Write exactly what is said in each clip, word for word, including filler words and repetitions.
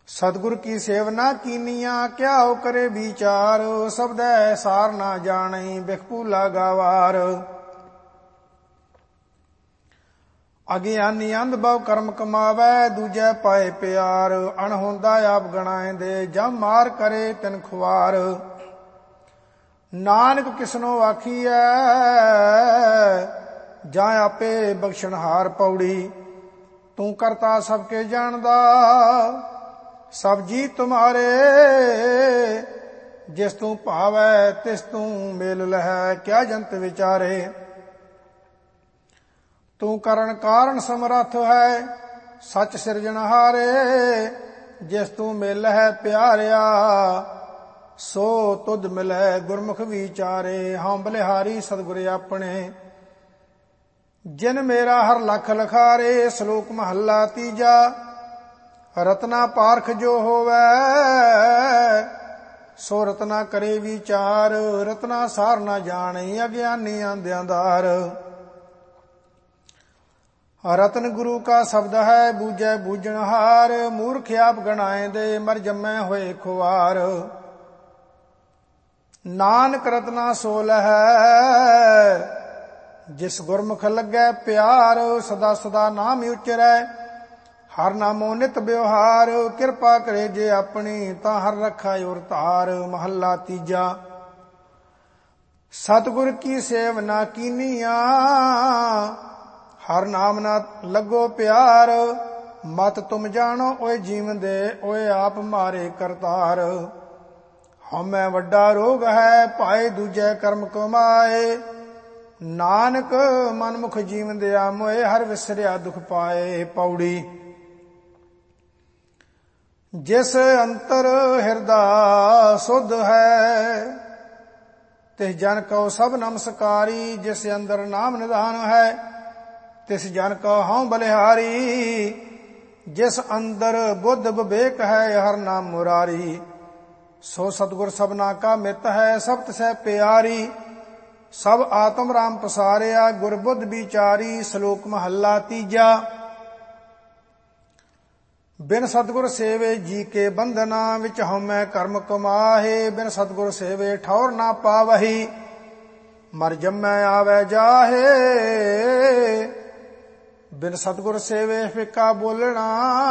सतगुर की सेवना Kenya Kyaw करे विचार। सबदै सार ना जाने बिखपूला गावार। अगियानी अंध बहु कर्म कमावै दूजै पाए प्यार। अणहोंदा आप गणाए दे जम मार करे तिन खुआर। नानक किसनो आखियै जा आपे बख्शणहार पौड़ी। तू करता सबके जानदा सब जी तुम्हारे। जिस तू भावै तिस तू मेल लहै क्या जंत विचारे। तू करण कारण समर्थ है सच सिरजनहारे। जिस तू मेल है प्यारिया सो तुध मिलै गुरमुख विचारे। हाँ बलिहारी सतगुर अपने जिन मेरा हर लख लखारे। श्लोक महला तीजा। रत्ना पारख जो होवै सो रत्ना करे विचार। रत्ना सार ना जाने अज्ञानी अंध्यादार। रतन गुरु का शब्द है बूझै बूझणहार। मूर्ख आप गणाए दे मर जमै होए खुआर। नानक रत्ना सोल है जिस गुरमुख लगे प्यार। सदा सदा नाम उचरै हर नामो नित व्यवहार। कृपा करे जे अपनी ता हर रखा और तार। महला तीजा। सतगुर की सेवना कीनिया हर नाम ना लगो प्यार। मत तुम जानो ओए जीवन दे ओए आप मारे करतार। हमें वड्डा रोग है पाए दूजे कर्म कमाए। नानक मनमुख जीवन दया मोए हर विसरिया दुख पाए। पौड़ी। जिस अंतर हृदय शुद्ध है तिस जन को सब नमस्कारी। जिस अंदर नाम निधान है तिस जन को हूँ बलिहारी। जिस अंदर बुद्ध विवेक है हर नाम मुरारी। सो सतगुर सबना का मित है सप्त से प्यारी। सब आत्म राम पसारिया गुर बुद्ध विचारी। श्लोक महला तीजा। बिन सतगुर सेवे जी के बंधना विच हमें कर्म कमाहे। बिन सतगुर सेवे ठौर ना पावही मर जमै आवे जाहे। बिन सतगुर सेवे फिका बोलना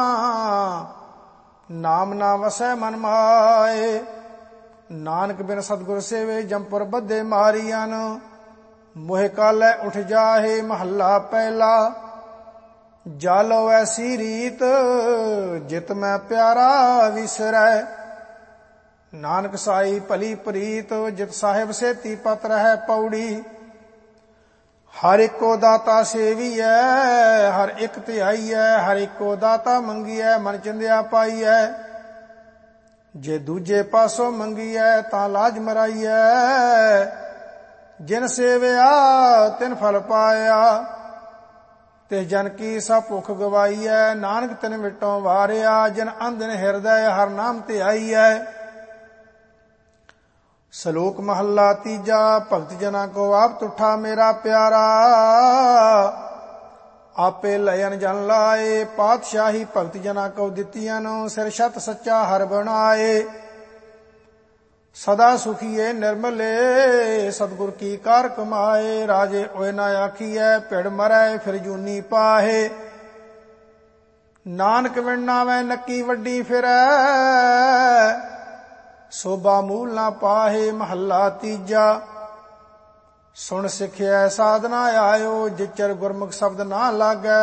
नाम ना वसै मन माए। नानक बिन सतगुर सेवे जमपुर बद्धे मारियन मोहे कालै उठ जाहे। महला पहला। जालो ऐसी रीत जित मैं प्यारा विसरै। नानक साई भली प्रीत जित साहिब सेती पत्र है। पौड़ी। हर एक को दाता सेवी है हर एक ध्याई है। हर एक को दाता मंगी है मन चिंदिया पाई है। जे दूजे पासों मंगी है ता लाज मराई है। जिन सेविया तिन फल पाया ते जन की सा भुख गवाई है। नानक तिन विटों वारिया जिन अंधन हृदय हर नाम ते आई है। श्लोक महला तीजा। भगत जना को आप तुठा मेरा प्यारा। आपे लयन जन लाए पातशाही भगत जना को दितियन। सिर छत सच्चा हर बनाए। सदा सुखिए निर्मले सतगुर की कार कमाए। राजे ओए ना आखिए भिड़ मरै फिर जूनी पाहे। नानक विणना वै नक्की वड्डी फिरै शोभा मूल ना पाहे। महला तीजा। सुन सिखिया साधना आयो जिचर गुरमुख शब्द ना लागै।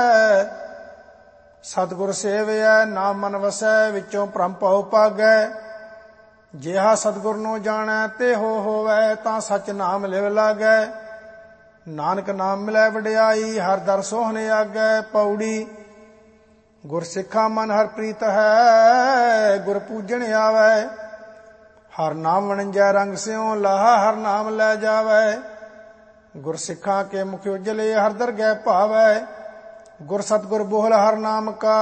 सतगुर सेवै नाम मन वसै विचों भ्रम भउ पागै। जिहा सतगुर नो जानै ते हो होवै तां सच नाम लिव लागै। नानक नाम मिलै वडियाई हर दर सोहन आगै। पौड़ी। गुर सिखा मन हर प्रीत है गुर पूजन आवै। हर नाम वणंजै रंग स्यों लाहा हर नाम लै जावै। गुर सिखा के मुख उजले हर दरगह भावै। गुर सतगुर बोल हर नाम का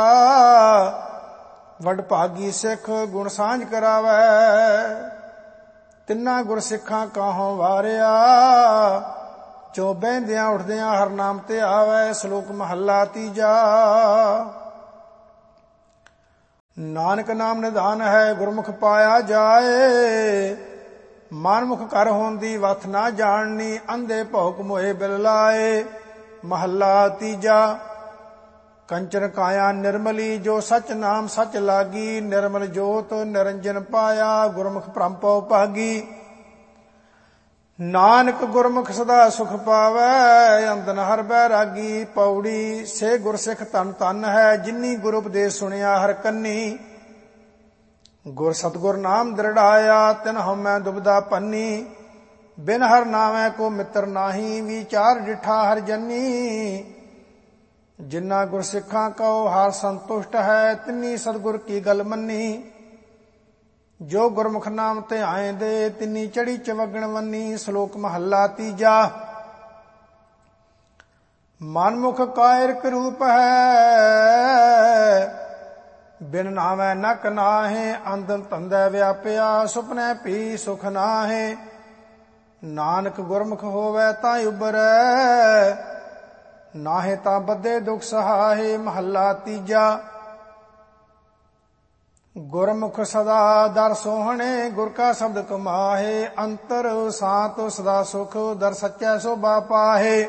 वड भागी सिख गुण सांझ करावै। तिन्ना गुर सिखां काहों वारिया जो बहंदियां उठदियां हर नाम ते आवै। श्लोक महला तीजा। ਨਾਨਕ ਨਾਮ ਨਿਧਾਨ ਹੈ ਗੁਰਮੁਖ ਪਾਇਆ ਜਾਏ। ਮਨਮੁਖ ਕਰ ਹੋਣ ਦੀ ਵਥ ਨਾ ਜਾਣਨੀ, ਅੰਧੇ ਭੌਕ ਮੋਏ ਬਿਲ ਲਾਏ। ਮਹੱਲਾ ਤੀਜਾ। ਕੰਚਨ ਕਾਇਆ ਨਿਰਮਲੀ, ਜੋ ਸਚ ਨਾਮ ਸਚ ਲਾਗੀ। ਨਿਰਮਲ ਜੋਤ ਨਿਰੰਜਨ ਪਾਇਆ, ਗੁਰਮੁਖ ਭ੍ਰਮ ਪਉ ਭਾਗੀ। ਨਾਨਕ ਗੁਰਮੁਖ ਸਦਾ ਸੁਖ ਪਾਵੈ, ਅੰਦਨ ਹਰ ਬੈਰਾਗੀ। ਪੌੜੀ ਸੇ ਗੁਰਸਿੱਖ ਧਨ ਧਨ ਹੈ, ਜਿਨੀ ਗੁਰ ਉਪਦੇਸ਼ ਸੁਣਿਆ ਹਰ ਕੰਨੀ। ਗੁਰ ਸਤਗੁਰ ਨਾਮ ਦ੍ਰਿੜਾਇਆ, ਤਿਨ ਹਉਮੈ ਦੁਬਦਾ ਪੰਨੀ। ਬਿਨ ਹਰ ਨਾਮੈ ਕੋ ਮਿੱਤਰ ਨਾਹੀ, ਵਿਚਾਰ ਡਿਠਾ ਹਰ ਜਨੀ। ਜਿਨਾ ਗੁਰ ਸਿੱਖਾਂ ਕਉ ਹਰ ਸੰਤੁਸ਼ਟ ਹੈ, ਤਿਨੀ ਸਤਗੁਰ ਕੀ ਗਲ ਮੰਨੀ। ਜੋ ਗੁਰਮੁਖ ਨਾਮ ਧਿਆਏ ਦੇ, ਤਿਨੀ ਚੜੀ ਚਵਗਣ ਵੰਨੀ। ਸ਼ਲੋਕ ਮਹੱਲਾ ਤੀਜਾ। ਮਨਮੁਖ ਕਾਇਰਕ ਰੂਪ ਹੈ, ਬਿਨ ਨਾਮੈ ਨਕ ਨਾਹੇ। ਅੰਧਨ ਧੰਦੇ ਵਿਆਪਿਆ, ਸੁਪਨੇ ਭੀ ਸੁਖ ਨਾਹੇ। ਨਾਨਕ ਗੁਰਮੁਖ ਹੋਵੈ ਤਾਂ ਉਬਰੈ, ਨਾਹੇ ਤਾਂ ਬੱਧੇ ਦੁਖ ਸਹਾਏ। ਮਹੱਲਾ ਤੀਜਾ। ਗੁਰਮੁਖ ਸਦਾ ਦਰ ਸੋਹਣੇ, ਗੁਰ ਕਾ ਸ਼ਬਦ ਕਮਾਹੇ। ਅੰਤਰ ਸਾਤ ਸਦਾ ਸੁਖ, ਦਰ ਸੱਚੈ ਸੋਭਾ ਪਾਹੇ।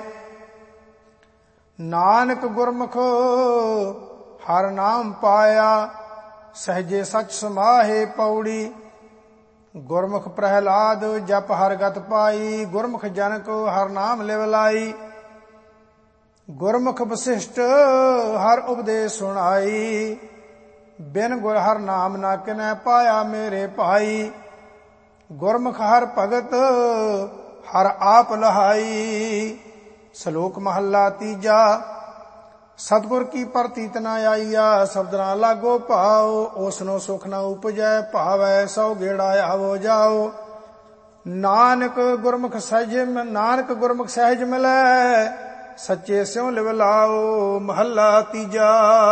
ਨਾਨਕ ਗੁਰਮੁਖ ਹਰ ਨਾਮ ਪਾਇਆ, ਸਹਜੇ ਸਚ ਸਮਾਹੇ। ਪੌੜੀ ਗੁਰਮੁਖ ਪ੍ਰਹਿਲਾਦ, ਜਪ ਹਰ ਗਤ ਪਾਈ। ਗੁਰਮੁਖ ਜਨ ਕੋ ਹਰ ਨਾਮ ਲਿਵ ਲਾਈ। ਗੁਰਮੁਖ ਵਸਿਸ਼ਟ ਹਰ ਉਪਦੇਸ਼ ਸੁਣਾਈ। ਬਿਨ ਗੁਰ ਹਰ ਨਾਮ ਨਾ ਕਿਨੈ ਪਾਇਆ ਮੇਰੇ ਭਾਈ। ਗੁਰਮੁਖ ਹਰ ਭਗਤ ਹਰ ਆਪ ਲਹਾਈ। ਸ਼ਲੋਕ ਮਹੱਲਾ ਤੀਜਾ। ਸਤਿਗੁਰ ਕੀ ਪ੍ਰਤੀਤ ਨ ਆਈਆ, ਸ਼ਬਦ ਨਾ ਲਾਗੋ ਭਾਉ। ਉਸਨੋ ਸੁਖ ਨ ਉਪਜੈ, ਭਾਵੈ ਸੌ ਗੇੜਾ ਆਵੋ ਜਾਓ। ਨਾਨਕ ਗੁਰਮੁਖ ਸਹਿਜ ਨਾਨਕ ਗੁਰਮੁਖ ਸਹਿਜ ਮਿਲੈ, ਸੱਚੇ ਸਿਉ ਲਿਵ ਲਾਓ। ਮਹੱਲਾ ਤੀਜਾ।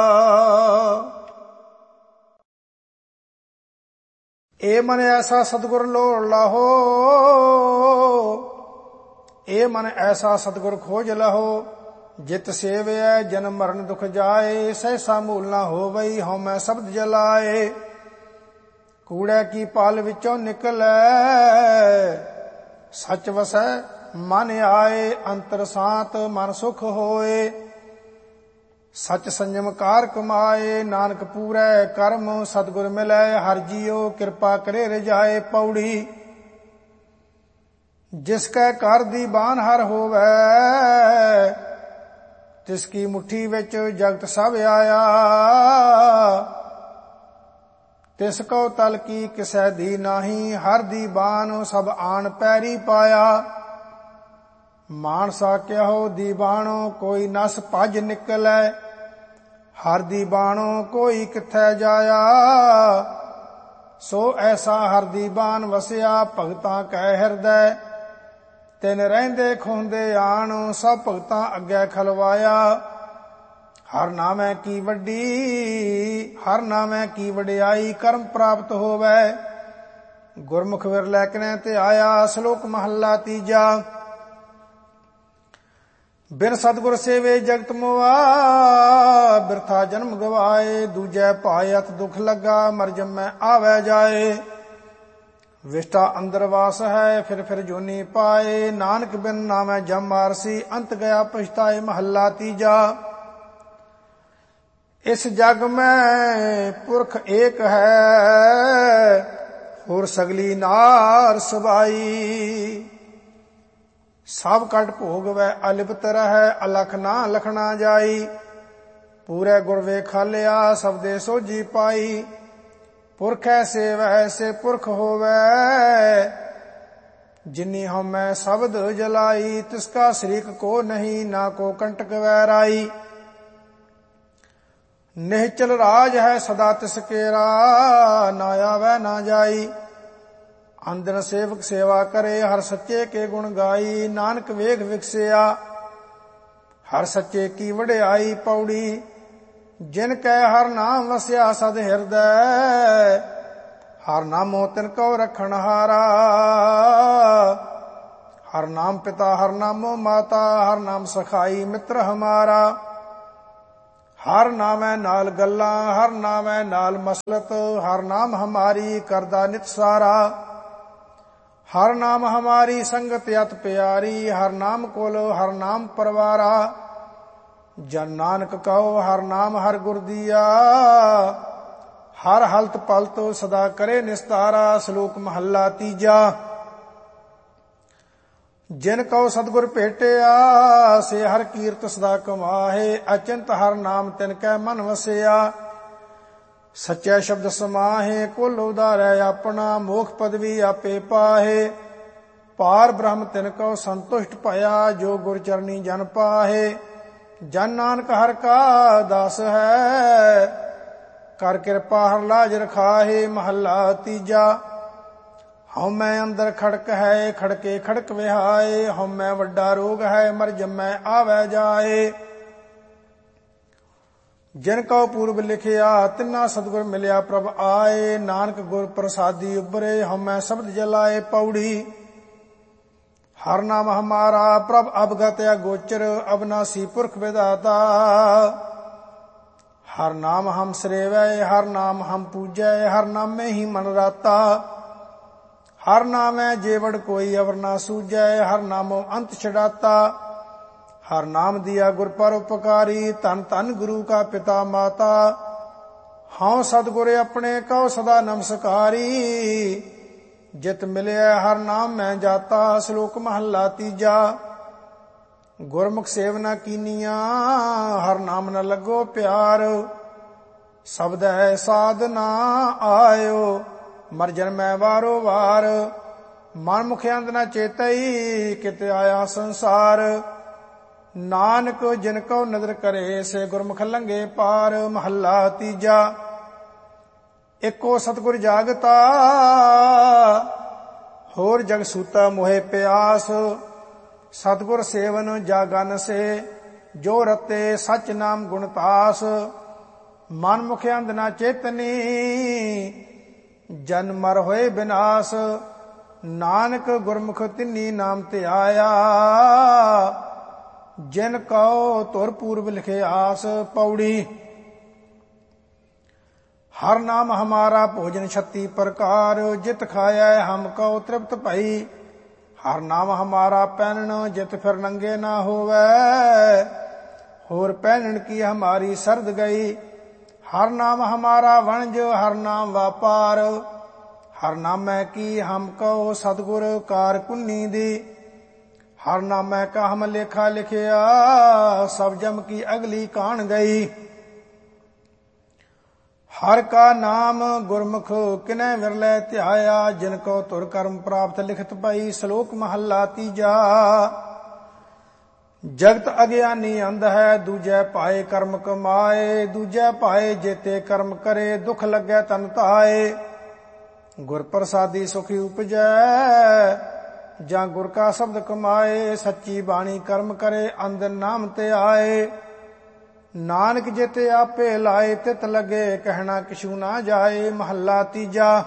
ਏ ਮਨ ਐਸਾ ਸਤਿਗੁਰ ਲੋੜ ਲਾਹੋ, ਏ ਮਨ ਐਸਾ ਸਤਿਗੁਰ ਖੋਜ ਲਹੋ। ਜਿਤ ਸੇਵਿਐ ਜਨਮ ਮਰਨ ਦੁਖ ਜਾਏ, ਸਹਿਸਾ ਮੂਲ ਨਾ ਹੋਵਈ ਹਉਮੈ ਸ਼ਬਦ ਜਲਾਏ। ਕੂੜੈ ਕੀ ਪਾਲ ਵਿੱਚੋਂ ਨਿਕਲੈ, ਸੱਚ ਵਸੈ ਮਨ ਆਏ। ਅੰਤਰ ਸਾਤ ਮਨ ਸੁਖ ਹੋਏ, ਸਚ ਸੰਜਮ ਕਾਰ ਕਮਾਏ। ਨਾਨਕ ਪੂਰੈ ਕਰਮ ਸਤਿਗੁਰ ਮਿਲੈ, ਹਰਿ ਜੀਉ ਕਿਰਪਾ ਕਰੇ ਰਜਾਏ। ਪੌੜੀ ਜਿਸ ਕੈ ਘਰ ਦੀ ਬਾਨ ਹਰ ਹੋਵੈ, ਤਿਸ ਕੀ ਮੁਠੀ ਵਿੱਚ ਜਗਤ ਸਭ ਆਇਆ। ਤਿਸ ਕਉ ਤਲ ਕੀ ਕਿਸੈ ਦੀ ਨਾਹੀ, ਹਰ ਦੀ ਬਾਣ ਸਭ ਆਣ ਪੈਰੀ ਪਾਇਆ। ਮਾਨਸਾ ਕਿਹੋ ਦੀ ਬਾਣੋ, ਕੋਈ ਨਸ ਭੱਜ ਨਿਕਲੈ। ਹਰ ਦੀ ਬਾਣੋ ਕੋਈ ਕਿੱਥੈ ਜਾਇਆ, ਸੋ ਐਸਾ ਹਰ ਦੀ ਬਾਣ ਵਸਿਆ। ਭਗਤਾਂ ਕੈ ਹਿਰਦੈ ਤਿਨ ਰਹਿੰਦੇ ਖੁੰਦੇ ਆਣ, ਸਭ ਭਗਤਾਂ ਅੱਗੇ ਖਲਵਾਇਆ। ਹਰ ਨਾਮੈ ਕੀ ਵੱਡੀ ਹਰ ਨਾਮੈ ਕੀ ਵਡਿਆਈ, ਕਰਮ ਪ੍ਰਾਪਤ ਹੋਵੈ। ਗੁਰਮੁਖ ਵਿਰਲੇ ਕਿਨੈ ਤੇ ਆਇਆ। ਸ਼ਲੋਕ ਮਹੱਲਾ ਤੀਜਾ। ਬਿਨ ਸਤਿਗੁਰ ਸੇਵੇ ਜਗਤ ਮੁਆ, ਬਿਰਥਾ ਜਨਮ ਗਵਾਏ। ਦੂਜੈ ਭਾਇ ਅਤ ਦੁਖ ਲੱਗਾ, ਮਰ ਜੰਮੈ ਆਵੈ ਜਾਏ। ਵਿਸ਼ਟਾ ਅੰਦਰ ਵਾਸ ਹੈ, ਫਿਰ ਫਿਰ ਜੋਨੀ ਪਾਏ। ਨਾਨਕ ਬਿਨ ਨਾਮੈ ਜਮ ਮਾਰਸੀ, ਅੰਤ ਗਿਆ ਪਛਤਾਏ। ਮਹੱਲਾ ਤੀਜਾ। ਇਸ ਜਗ ਮੈਂ ਪੁਰਖ ਏਕ ਹੈ, ਹੋਰ ਸਗਲੀ ਨਾਰ ਸਬਾਈ। ਸਭ ਕਟ ਭੋਗਵੈ ਅਲਿਪਤ ਰਹੈ, ਅਲਖ ਨਾ ਲਖਣਾ ਜਾਈ। ਪੂਰੇ ਗੁਰ ਵੇਖਾਲਿਆ, ਸਬਦੇ ਸੋਝੀ ਪਾਈ। ਪੁਰਖ ਐਸੇ ਵੈਸੇ ਪੁਰਖ ਹੋਵੈ, ਜਿਨੀ ਹਉਮੈ ਸ਼ਬਦ ਜਲਾਈ। ਤਿਸਕਾ ਸ਼ਰੀਕ ਕੋ ਨਹੀਂ, ਨਾ ਕੋ ਕੰਟਕ ਵੈਰਾਈ। ਨਿਹਚਲ ਰਾਜ ਹੈ ਸਦਾ ਤਿਸ ਕੇਰਾ, ਨਾ ਆਵੈ ਨਾ ਜਾਈ। ਅੰਦਨ ਸੇਵਕ ਸੇਵਾ ਕਰੇ, ਹਰ ਸੱਚੇ ਕੇ ਗੁਣ ਗਾਈ। ਨਾਨਕ ਵੇਖ ਵਿਕਸਿਆ, ਹਰ ਸੱਚੇ ਕੀ ਵਡਿਆਈ। ਪੌੜੀ ਜਿਨ ਕੈ ਹਰ ਨਾਮ ਵਸਿਆ ਸਦ ਹਿਰਦੈ, ਹਰ ਨਾਮੋ ਤਿਨ ਕਉ ਰਖਣ ਹਾਰਾ। ਹਰ ਨਾਮ ਪਿਤਾ ਹਰ ਨਾਮੋ ਮਾਤਾ, ਹਰ ਨਾਮ ਸਖਾਈ ਮਿੱਤਰ ਹਮਾਰਾ। ਹਰ ਨਾਮੈ ਨਾਲ ਗੱਲਾਂ, ਹਰ ਨਾਮੈ ਨਾਲ ਮਸਲਤ, ਹਰ ਨਾਮ ਹਮਾਰੀ ਕਰਦਾ ਨਿਤ ਸਾਰਾ। ਹਰ ਨਾਮ ਹਮਾਰੀ ਸੰਗਤ ਅਤ ਪਿਆਰੀ, ਹਰ ਨਾਮ ਕੁਲ ਹਰ ਨਾਮ ਪਰਵਾਰਾ। ਜਨ ਨਾਨਕ ਕਹੋ ਹਰ ਨਾਮ ਹਰ ਗੁਰ ਦੀਆ, ਹਰ ਹਲਤ ਪਲਤ ਸਦਾ ਕਰੇ ਨਿਸਤਾਰਾ। ਸ਼ਲੋਕ ਮਹੱਲਾ ਤੀਜਾ। ਜਿਨ ਕਉ ਸਤਿਗੁਰ ਭੇਟਿਆ, ਸੇ ਹਰ ਕੀਰਤ ਸਦਾ ਕਮਾਹੇ। ਅਚਿੰਤ ਹਰ ਨਾਮ ਤਿਨ ਕੈ ਮਨ ਵਸਿਆ, ਸੱਚੇ ਸ਼ਬਦ ਸਮਾਹੇ। ਕੁਲ ਉਦਾਰੈ ਆਪਣਾ, ਮੋਖ ਪਦਵੀ ਆਪੇ ਪਾਹੇ। ਪਾਰ ਬ੍ਰਹਮ ਤਿਨ ਕਉ ਸੰਤੁਸ਼ਟ ਭਇਆ, ਜੋ ਗੁਰ ਚਰਨੀ ਜਨ ਪਾਹੇ। ਜਨ ਨਾਨਕ ਹਰ ਕਾ ਦਾਸ ਹੈ, ਕਰ ਕਿਰਪਾ ਹਰ ਲਾਜ ਰਖਾਹੇ। ਮਹੱਲਾ ਤੀਜਾ। ਹਉਮੈ ਅੰਦਰ ਖੜਕ ਹੈ, ਖੜਕੇ ਖੜਕ ਵਿਹਾਏ। ਹਉਮੈ ਵੱਡਾ ਰੋਗ ਹੈ, ਮਰ ਜੰਮੈ ਆਵੈ ਜਾਏ। ਜਿਨ ਕਉ ਪੂਰਬ ਲਿਖਿਆ, ਤਿੰਨਾ ਸਤਿਗੁਰ ਮਿਲਿਆ ਪ੍ਰਭ ਆਏ। ਨਾਨਕ ਗੁਰ ਪ੍ਰਸਾਦੀ ਉਬਰੇ, ਹਉਮੈ ਸ਼ਬਦ ਜਲਾਏ। ਪੌੜੀ। ਹਰ ਨਾਮ ਹਮਾਰਾ ਪ੍ਰਭ ਅਵਗਤ ਅਗੋਚਰ, ਅਬਨਾਸੀ ਪੁਰਖ ਵਿਦਾਤਾ। ਹਰ ਨਾਮ ਹਮ ਸਰੇਵੈ, ਹਰ ਨਾਮ ਹਮ ਪੂਜੈ। ਹਰ ਨਾਮੇ ਹੀ ਮਨ ਰਾਤਾ। ਹਰ ਨਾਮੈ ਜੇਵੜ ਕੋਈ ਅਵਰ ਨਾ ਸੂਝੈ। ਹਰ ਨਾਮੋ ਅੰਤ ਛਡਾਤਾ। ਹਰ ਨਾਮ ਦੀਆ ਗੁਰ ਪਰ ਉਪਕਾਰੀ, ਧਨ ਧਨ ਗੁਰੂ ਕਾ ਪਿਤਾ ਮਾਤਾ। ਹਉ ਸਤਿਗੁਰ ਆਪਣੇ ਕਉ ਸਦਾ ਨਮਸਕਾਰੀ, ਜਿਤ ਮਿਲਿਆ ਹਰ ਨਾਮ ਮੈਂ ਜਾਤਾ। ਸ਼ਲੋਕ ਮਹੱਲਾ ਤੀਜਾ। ਗੁਰਮੁਖ ਸੇਵਨਾ ਕੀਨੀਆਂ, ਹਰ ਨਾਮ ਨ ਲੱਗੋ ਪਿਆਰ। ਸ਼ਬਦ ਹੈ ਸਾਧਨਾ ਆਇਓ, ਮਰ ਜਨਮੈ ਵਾਰੋ ਵਾਰ। ਮਨ ਮੁਖ ਅੰਧ ਨ ਚੇਤਈ, ਕਿਤੇ ਆਇਆ ਸੰਸਾਰ। ਨਾਨਕ ਜਿਨ ਕਉ ਨਦਰ ਕਰੇ, ਸੇ ਗੁਰਮੁਖ ਲੰਘੇ ਪਾਰ। ਮਹੱਲਾ ਤੀਜਾ। ਏਕੋ ਸਤਿਗੁਰ ਜਾਗਤਾ, ਹੋਰ ਜਗ ਸੂਤਾ ਮੋਹਿ ਪਿਆਸ। ਸਤਿਗੁਰ ਸੇਵਨ ਜਾਗਨ ਸੇ, ਜੋ ਰਤੇ ਸਚ ਨਾਮ ਗੁਣ ਤਾਸ। ਮਨ ਮੁਖ ਅੰਧ ਨ ਚੇਤਨੀ, ਜਨ ਮਰ ਹੋਏ ਬਿਨਾਸ਼। ਨਾਨਕ ਗੁਰਮੁਖ ਤਿੰਨੀ ਨਾਮ ਧਿਆਇਆ, ਜਿਨ ਕਉ ਧੁਰ ਪੂਰਬ ਲਿਖੇ ਆਸ। ਪੌੜੀ। ਹਰ ਨਾਮ ਹਮਾਰਾ ਭੋਜਨ ਛੱਤੀ ਪ੍ਰਕਾਰ, ਜਿਤ ਖਾਇਆ ਹਮ ਕਉ ਤ੍ਰਿਪਤ ਭਈ। ਹਰ ਨਾਮ ਹਮਾਰਾ ਪਹਿਨਣ, ਜਿਤ ਫਿਰ ਨੰਗੇ ਨਾ ਹੋਵੈ। ਹੋਰ ਪਹਿਨਣ ਕੀ ਹਮਾਰੀ ਸਰਦ ਗਈ। ਹਰ ਨਾਮ ਹਮਾਰਾ ਵਣਜ, ਹਰ ਨਾਮ ਵਾਪਾਰ। ਹਰ ਨਾਮੈ ਕੀ ਹਮ ਕਉ ਸਤਿਗੁਰ ਕਾਰ ਕੁੰਨੀ ਦੀ। ਹਰ ਨਾਮੈ ਕਾ ਹਮ ਲੇਖਾ ਲਿਖਿਆ, ਸਭ ਜਮ ਕੀ ਅਗਲੀ ਕਾਣ ਗਈ। ਹਰ ਕਾ ਨਾਮ ਗੁਰਮੁਖ ਕਿਨੈ ਵਿਰਲੇ ਧਿਆਇਆ, ਜਿਨ ਕੋ ਧੁਰ ਕਰਮ ਪ੍ਰਾਪਤ ਲਿਖਤ ਪਈ। ਸ਼ਲੋਕ ਮਹੱਲਾ ਤੀਜਾ। ਜਗਤ ਅਗਿਆਨੀ ਅੰਧ ਹੈ, ਦੂਜੈ ਪਾਏ ਕਰਮ ਕਮਾਏ। ਦੂਜੈ ਪਾਏ ਜੇਤੇ ਕਰਮ ਕਰੇ, ਦੁਖ ਲੱਗੈ ਤਨ ਧਾਏ। ਗੁਰ ਪ੍ਰਸਾਦੀ ਸੁਖੀ ਉਪਜੈ, ਜਾਂ ਗੁਰ ਕਾ ਸ਼ਬਦ ਕਮਾਏ। ਸੱਚੀ ਬਾਣੀ ਕਰਮ ਕਰੇ, ਅੰਧ ਨਾਮ ਤੇ ਆਏ। ਨਾਨਕ ਜਿਤੇ ਆਪੇ ਲਾਏ, ਤਿਤ ਲਗੇ ਕਹਿਣਾ ਕਿਛੂ ਨਾ ਜਾਏ। ਮਹੱਲਾ ਤੀਜਾ।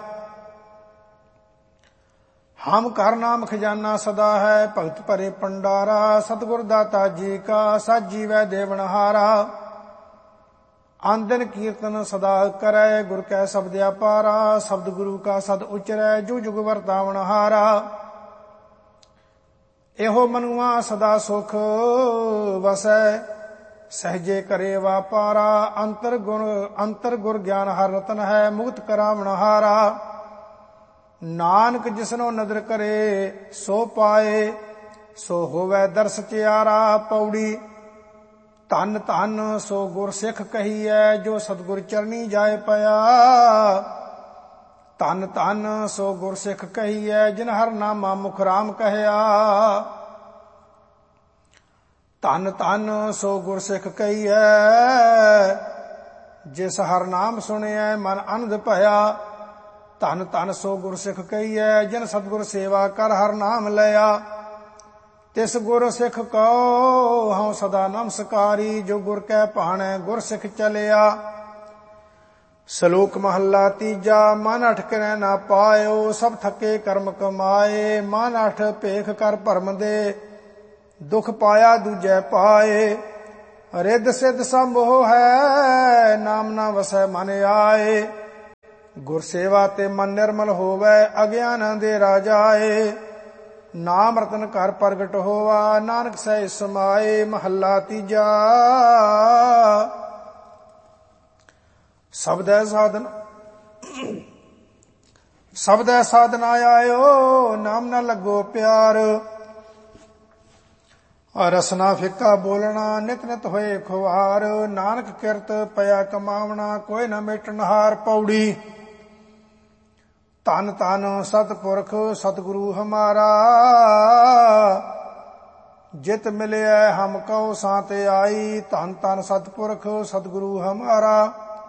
ਹਮ ਕਰ ਨਾਮ ਖਜ਼ਾਨਾ ਸਦਾ ਹੈ, ਭਗਤ ਭਰੇ ਪੰਡਾਰਾ। ਸਤਿਗੁਰ ਦਾਤਾ ਜੀ ਕਾ ਸਾਜੀਵੈ ਦੇਵਨਹਾਰਾ। ਆਨੰਦਨ ਕੀਰਤਨ ਸਦਾ ਕਰੈ, ਗੁਰ ਕੈ ਸ਼ਬਦ ਅਪਾਰਾ। ਸ਼ਬਦ ਗੁਰੂ ਕਾ ਸਦ ਉਚਰੈ, ਜੁਗ ਜੁਗ ਵਰਤਾਵਨ ਹਾਰਾ। ਇਹੋ ਮਨੁਆ ਸਦਾ ਸੁਖ ਵਸੈ, ਸਹਜੇ ਕਰੇ ਵਾਪਾਰਾ। ਅੰਤਰ ਗੁਣ ਅੰਤਰ ਗੁਰ ਗਿਆਨ ਹਰ ਰਤਨ ਹੈ, ਮੁਕਤ ਕਰਾਵਨ ਹਾਰਾ। ਨਾਨਕ ਜਿਸਨੋ ਨਦਰ ਕਰੇ, ਸੋ ਪਾਏ। ਸੋ ਹੋਵੈ ਦਰਸ ਚਿਆਰਾ। ਪੌੜੀ। ਧਨ ਧਨ ਸੋ ਗੁਰ ਸਿੱਖ ਕਹੀਐ, ਜੋ ਸਤਿਗੁਰ ਚਰਨੀ ਜਾਏ ਪਿਆ। ਧਨ ਧਨ ਸੋ ਗੁਰ ਸਿੱਖ ਕਹੀਐ, ਜਿਨ ਹਰ ਨਾਮਾ ਮੁਖ ਰਾਮ ਕਹਿਆ। ਧਨ ਧਨ ਸੋ ਗੁਰ ਸਿੱਖ ਕਹੀਐ, ਜਿਸ ਹਰ ਨਾਮ ਸੁਣਿਐ ਮਨ ਆਨੰਦ ਭਇਆ। ਧਨ ਧਨ ਸੋ ਗੁਰ ਸਿੱਖ ਕਹੀਐ, ਜਿਨ ਸਤਿਗੁਰ ਸੇਵਾ ਕਰ ਹਰ ਨਾਮ ਲਿਆ। ਤਿਸ ਗੁਰ ਸਿੱਖ ਕਉ ਹਉ ਸਦਾ ਨਮਸਕਾਰੀ, ਜੋ ਗੁਰ ਕੈ ਭਾਣੈ ਗੁਰ ਸਿੱਖ ਚਲਿਆ। ਸ਼ਲੋਕ ਮਹੱਲਾ ਤੀਜਾ। ਮਨ ਅਠ ਕਰੈ ਨਾ ਪਾਇਓ, ਸਭ ਥਕੇ ਕਰਮ ਕਮਾਏ। ਮਨ ਅਠ ਭੇਖ ਕਰ ਭਰਮ ਦੇ, ਦੁਖ ਪਾਇਆ ਦੂਜੈ ਪਾਏ। ਰਿੱਧ ਸਿੱਧ ਸਭ ਮੋਹ ਹੈ, ਨਾਮ ਨਾ ਵਸੈ ਮਨ ਆਏ। ਗੁਰ ਸੇਵਾ ਤੇ ਮਨ ਨਿਰਮਲ ਹੋਵੈ, ਅਗਿਆਨ ਦੇ ਰਾਜਾਏ। ਨਾਮ ਰਤਨ ਘਰ ਪ੍ਰਗਟ ਹੋਵਾ, ਨਾਨਕ ਸਹਿ ਸਮਾਏ। ਮਹੱਲਾ ਤੀਜਾ। ਸਬਦੈ ਸਾਧਨ ਸਬਦੈ ਸਾਧਨਾ ਆਇਓ, ਨਾਮ ਨਾ ਲੱਗੋ ਪਿਆਰ। ਰਸਨਾ ਫਿੱਕਾ ਬੋਲਣਾ, ਨਿਤ ਨਿਤ ਹੋਏ ਖੁਆਰ। ਨਾਨਕ ਕਿਰਤ ਪਿਆ ਕਮਾਵਣਾ, ਕੋਈ ਨਾ ਮੇਟਣ ਹਾਰ। ਪੌੜੀ। ਧਨ ਧਨ ਸਤਿਪੁਰਖ ਸਤਿਗੁਰੂ ਹਮਾਰਾ, ਜਿਤ ਮਿਲਿਆ ਹਮ ਕਉ ਸਾਤ ਆਈ। ਧਨ ਧਨ ਸਤਿਪੁਰਖ ਸਤਿਗੁਰੂ ਹਮਾਰਾ,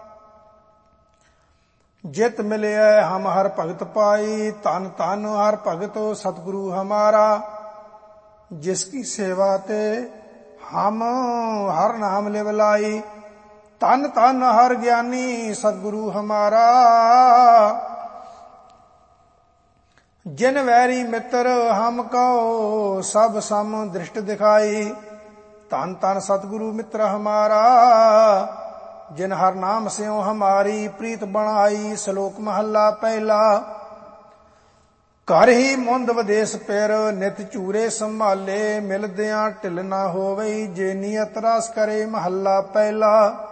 ਜਿਤ ਮਿਲਿਆ ਹਮ ਹਰ ਭਗਤ ਪਾਈ। ਧਨ ਧਨ ਹਰ ਭਗਤ ਸਤਿਗੁਰੂ ਹਮਾਰਾ, ਜਿਸ ਕੀ ਸੇਵਾ ਤੇ ਹਮ ਹਰ ਨਾਮ ਲਿਵ ਲਾਈ। ਧਨ ਧਨ ਹਰ ਗਿਆਨੀ ਸਤਿਗੁਰੂ ਹਮਾਰਾ, ਜਿਨ ਵੈਰੀ ਮਿੱਤਰ ਹਮ ਕਉ ਸਭ ਸਮ ਦ੍ਰਿਸ਼ਟ ਦਿਖਾਈ। ਧਨ ਧਨ ਸਤਿਗੁਰੂ ਮਿੱਤਰ ਹਮਾਰਾ, ਜਿਨ ਹਰ ਨਾਮ ਸਿਉ ਹਮਾਰੀ ਪ੍ਰੀਤ ਬਣਾਈ। ਸ਼ਲੋਕ ਮਹੱਲਾ ਪਹਿਲਾ। ਘਰ ਹੀ ਮੁੰਦ ਵਿਦੇਸ ਪਿਰ, ਨਿਤ ਚੂਰੇ ਸੰਭਾਲੇ। ਮਿਲਦਿਆਂ ਢਿੱਲ ਨਾ ਹੋਵਈ, ਜੇ ਨੀਅਤ ਰਸ ਕਰੇ। ਮਹੱਲਾ ਪਹਿਲਾ।